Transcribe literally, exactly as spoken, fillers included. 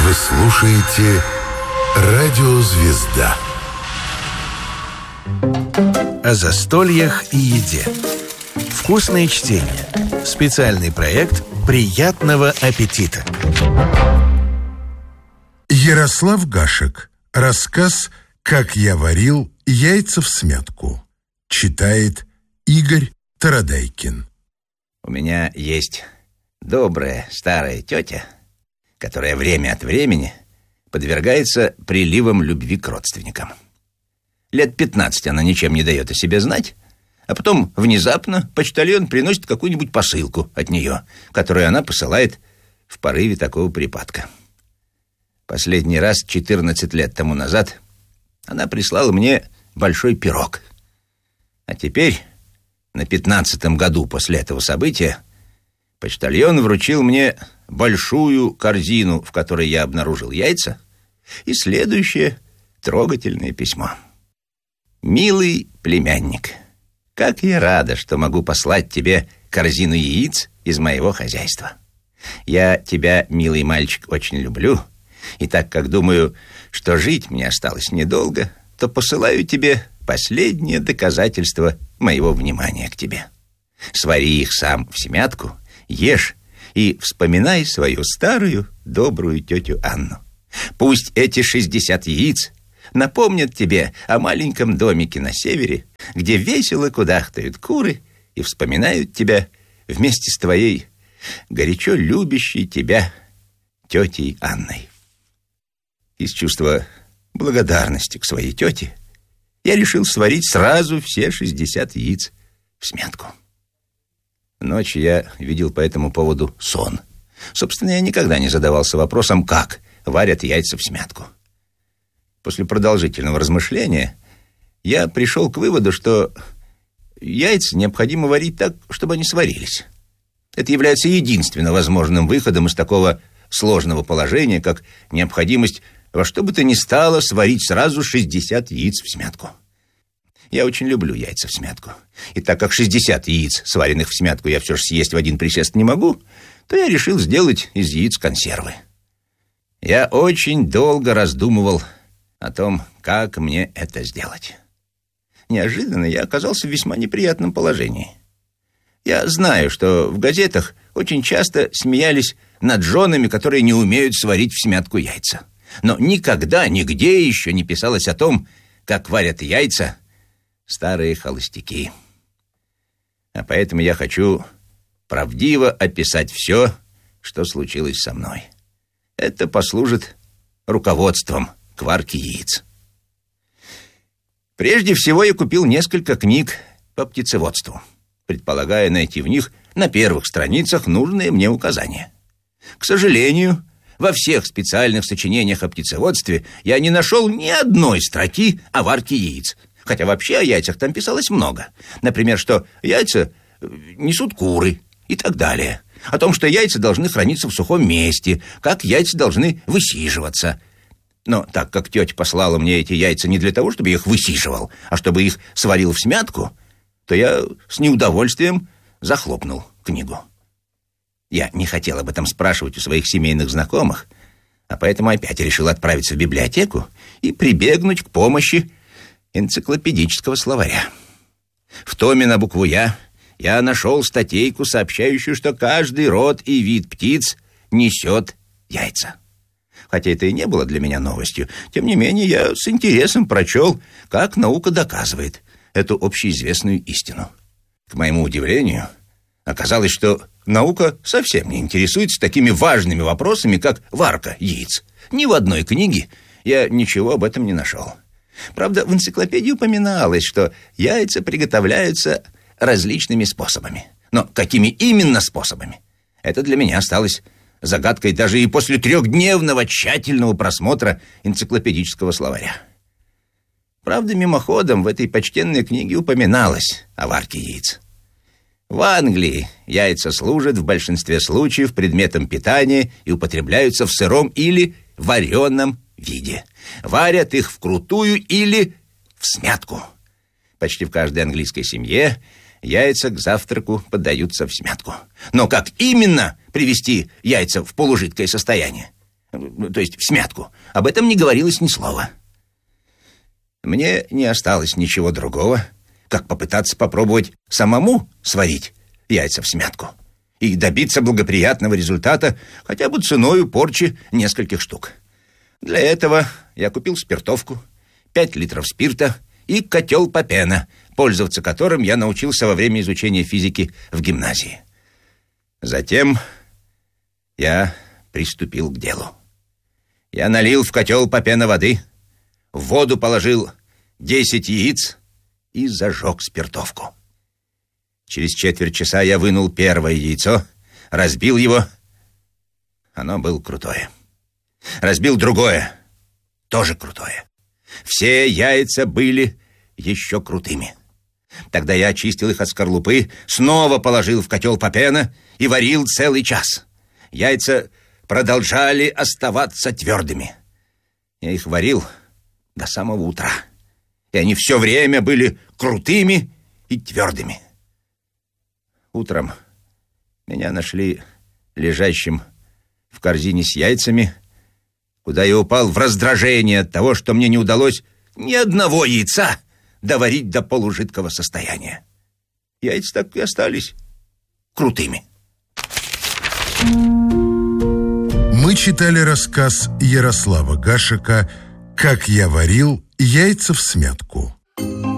Вы слушаете «Радио Звезда». О застольях и еде. Вкусное чтение. Специальный проект «Приятного аппетита». Ярослав Гашек. Рассказ «Как я варил яйца всмятку». Читает Игорь Тарадайкин. У меня есть добрая старая тетя, которая время от времени подвергается приливам любви к родственникам. Лет пятнадцать она ничем не дает о себе знать, а потом внезапно почтальон приносит какую-нибудь посылку от нее, которую она посылает в порыве такого припадка. Последний раз, четырнадцать лет тому назад, она прислала мне большой пирог. А теперь, на пятнадцатом году после этого события, почтальон вручил мне большую корзину, в которой я обнаружил яйца, и следующее трогательное письмо. «Милый племянник, как я рада, что могу послать тебе корзину яиц из моего хозяйства. Я тебя, милый мальчик, очень люблю, и так как думаю, что жить мне осталось недолго, то посылаю тебе последнее доказательство моего внимания к тебе. Свари их сам всмятку, ешь и вспоминай свою старую добрую тетю Анну. Пусть эти шестьдесят яиц напомнят тебе о маленьком домике на севере, где весело кудахтают куры и вспоминают тебя вместе с твоей горячо любящей тебя тетей Анной». Из чувства благодарности к своей тете я решил сварить сразу все шестьдесят яиц всмятку. Ночью я видел по этому поводу сон. Собственно, я никогда не задавался вопросом, как варят яйца всмятку. После продолжительного размышления я пришел к выводу, что яйца необходимо варить так, чтобы они сварились. Это является единственно возможным выходом из такого сложного положения, как необходимость во что бы то ни стало сварить сразу шестьдесят яиц всмятку. Я очень люблю яйца всмятку. И так как шестьдесят яиц, сваренных всмятку, я все же съесть в один присест не могу, то я решил сделать из яиц консервы. Я очень долго раздумывал о том, как мне это сделать. Неожиданно я оказался в весьма неприятном положении. Я знаю, что в газетах очень часто смеялись над женами, которые не умеют сварить всмятку яйца. Но никогда, нигде еще не писалось о том, как варят яйца старые холостяки. А поэтому я хочу правдиво описать все, что случилось со мной. Это послужит руководством к варке яиц. Прежде всего я купил несколько книг по птицеводству, предполагая найти в них на первых страницах нужные мне указания. К сожалению, во всех специальных сочинениях о птицеводстве я не нашел ни одной строки о варке яиц, хотя вообще о яйцах там писалось много. Например, что яйца несут куры и так далее. О том, что яйца должны храниться в сухом месте, как яйца должны высиживаться. Но так как тетя послала мне эти яйца не для того, чтобы я их высиживал, а чтобы их сварил всмятку, то я с неудовольствием захлопнул книгу. Я не хотел об этом спрашивать у своих семейных знакомых, а поэтому опять решил отправиться в библиотеку и прибегнуть к помощи энциклопедического словаря. В томе на букву «Я» я нашел статейку, сообщающую, что каждый род и вид птиц несет яйца. Хотя это и не было для меня новостью, тем не менее я с интересом прочел, как наука доказывает эту общеизвестную истину. К моему удивлению, оказалось, что наука совсем не интересуется такими важными вопросами, как варка яиц. Ни в одной книге я ничего об этом не нашел. Правда, в энциклопедии упоминалось, что яйца приготовляются различными способами. Но какими именно способами? Это для меня осталось загадкой даже и после трехдневного тщательного просмотра энциклопедического словаря. Правда, мимоходом в этой почтенной книге упоминалось о варке яиц. В Англии яйца служат в большинстве случаев предметом питания и употребляются в сыром или вареном виде. Варят их вкрутую или всмятку. Почти в каждой английской семье яйца к завтраку поддаются всмятку. Но как именно привести яйца в полужидкое состояние? то есть в смятку, об этом не говорилось ни слова. Мне не осталось ничего другого, как попытаться попробовать самому сварить яйца в смятку и добиться благоприятного результата хотя бы ценою порчи нескольких штук. Для этого я купил спиртовку, пять литров спирта и котел Попена, пользоваться которым я научился во время изучения физики в гимназии. Затем я приступил к делу. Я налил в котел Попена воды, в воду положил десять яиц и зажег спиртовку. Через четверть часа я вынул первое яйцо, разбил его. Оно было крутое. Разбил другое, тоже крутое. Все яйца были еще крутыми. Тогда я очистил их от скорлупы, снова положил в котел Попена и варил целый час. Яйца продолжали оставаться твердыми. Я их варил до самого утра, и они все время были крутыми и твердыми. Утром меня нашли лежащим в корзине с яйцами, куда я упал в раздражение от того, что мне не удалось ни одного яйца доварить до полужидкого состояния. Яйца так и остались крутыми. Мы читали рассказ Ярослава Гашека «Как я варил яйца в смятку».